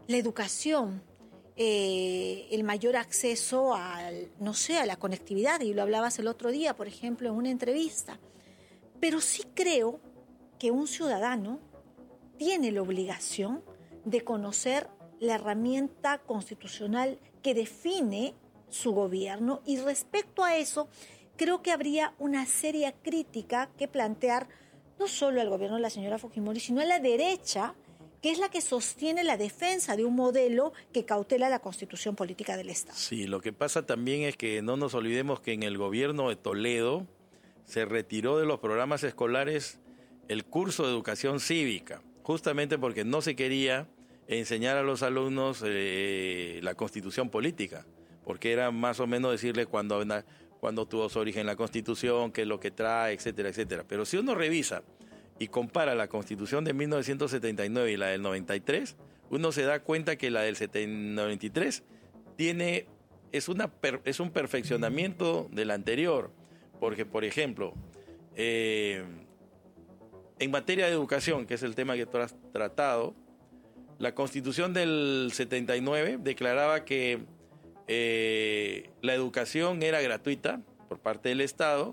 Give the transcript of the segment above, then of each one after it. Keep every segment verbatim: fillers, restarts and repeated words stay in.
la educación, eh, el mayor acceso al, no sé, a la conectividad, y lo hablabas el otro día, por ejemplo, en una entrevista. Pero sí creo que un ciudadano tiene la obligación de conocer la herramienta constitucional que define su gobierno, y respecto a eso creo que habría una seria crítica que plantear no solo al gobierno de la señora Fujimori, sino a la derecha, que es la que sostiene la defensa de un modelo que cautela la constitución política del Estado. Sí, lo que pasa también es que no nos olvidemos que en el gobierno de Toledo se retiró de los programas escolares el curso de educación cívica, justamente porque no se quería enseñar a los alumnos eh, la constitución política, porque era más o menos decirle cuándo, cuándo tuvo su origen la constitución, qué es lo que trae, etcétera, etcétera. Pero si uno revisa y compara la Constitución de mil novecientos setenta y nueve y la del noventa y tres, uno se da cuenta que la del noventa y tres tiene, es, una, es un perfeccionamiento de la anterior, porque, por ejemplo, eh, en materia de educación, que es el tema que tú has tratado, la Constitución del setenta y nueve declaraba que eh, la educación era gratuita por parte del Estado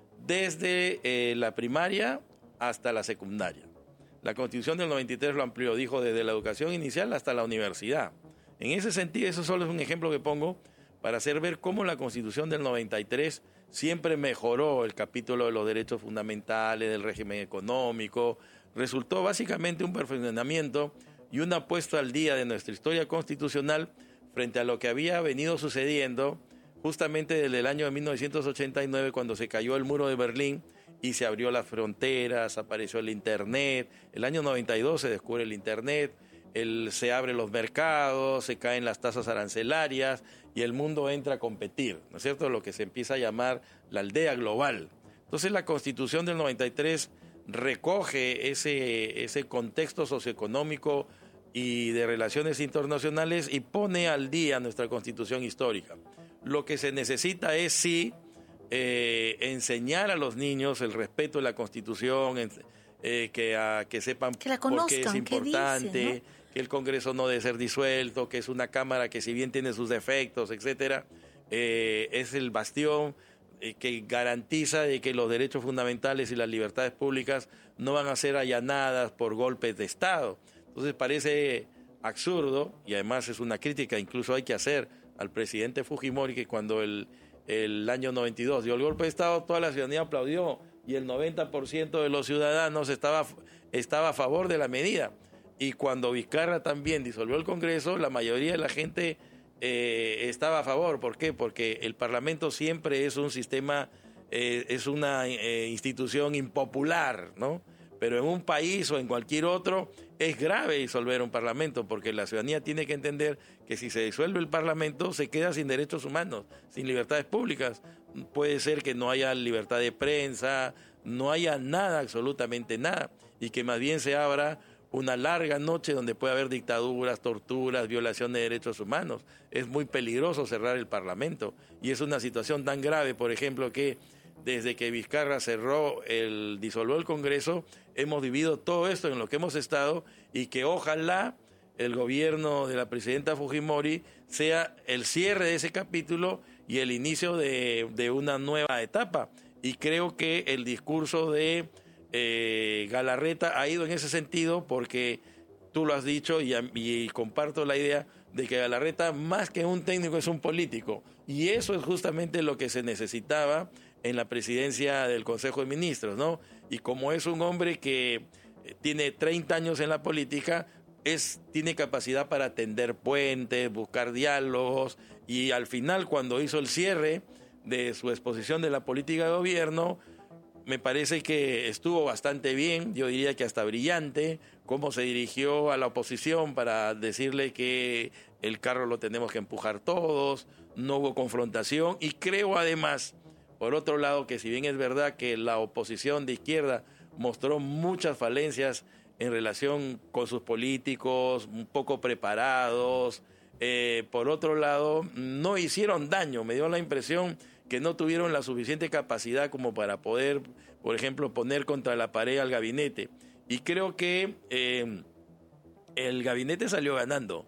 desde eh, la primaria hasta la secundaria. La Constitución del noventa y tres lo amplió, dijo desde la educación inicial hasta la universidad. En ese sentido, eso solo es un ejemplo que pongo para hacer ver cómo la Constitución del noventa y tres siempre mejoró el capítulo de los derechos fundamentales, del régimen económico. Resultó básicamente un perfeccionamiento y una puesta al día de nuestra historia constitucional frente a lo que había venido sucediendo justamente desde el año de mil novecientos ochenta y nueve, cuando se cayó el muro de Berlín y se abrió las fronteras, apareció el Internet. El año noventa y dos se descubre el Internet, el, se abren los mercados, se caen las tasas arancelarias y el mundo entra a competir, ¿no es cierto? Lo que se empieza a llamar la aldea global. Entonces la Constitución del noventa y tres recoge ese, ese contexto socioeconómico y de relaciones internacionales y pone al día nuestra Constitución histórica. Lo que se necesita es sí eh, enseñar a los niños el respeto de la Constitución, eh, que, a, que sepan que la conozcan, por qué es importante, qué dice, ¿no? Que el Congreso no debe ser disuelto, que es una Cámara que si bien tiene sus defectos, etcétera, eh, es el bastión eh, que garantiza de que los derechos fundamentales y las libertades públicas no van a ser allanadas por golpes de Estado. Entonces parece absurdo, y además es una crítica incluso hay que hacer al presidente Fujimori, que cuando el, el año noventa y dos dio el golpe de Estado, toda la ciudadanía aplaudió y el noventa por ciento de los ciudadanos estaba, estaba a favor de la medida. Y cuando Vizcarra también disolvió el Congreso, la mayoría de la gente eh, estaba a favor. ¿Por qué? Porque el Parlamento siempre es un sistema, eh, es una eh, institución impopular, ¿no? Pero en un país o en cualquier otro es grave disolver un Parlamento, porque la ciudadanía tiene que entender que si se disuelve el Parlamento se queda sin derechos humanos, sin libertades públicas. Puede ser que no haya libertad de prensa, no haya nada, absolutamente nada, y que más bien se abra una larga noche donde puede haber dictaduras, torturas, violación de derechos humanos. Es muy peligroso cerrar el Parlamento y es una situación tan grave, por ejemplo, que desde que Vizcarra cerró el disolvió el Congreso, hemos vivido todo esto en lo que hemos estado, y que ojalá el gobierno de la presidenta Fujimori sea el cierre de ese capítulo y el inicio de, de una nueva etapa. Y creo que el discurso de eh, Galarreta ha ido en ese sentido, porque tú lo has dicho y, y comparto la idea de que Galarreta, más que un técnico, es un político. Y eso es justamente lo que se necesitaba en la presidencia del Consejo de Ministros, ¿no? Y como es un hombre que tiene treinta años en la política, es, tiene capacidad para tender puentes, buscar diálogos, y al final, cuando hizo el cierre de su exposición de la política de gobierno, me parece que estuvo bastante bien, yo diría que hasta brillante, cómo se dirigió a la oposición para decirle que el carro lo tenemos que empujar todos, no hubo confrontación, y creo además, por otro lado, que si bien es verdad que la oposición de izquierda mostró muchas falencias en relación con sus políticos, un poco preparados, eh, por otro lado, no hicieron daño. Me dio la impresión que no tuvieron la suficiente capacidad como para poder, por ejemplo, poner contra la pared al gabinete. Y creo que eh, el gabinete salió ganando,